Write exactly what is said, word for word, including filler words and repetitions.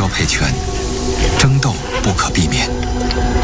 交配权，争斗不可避免。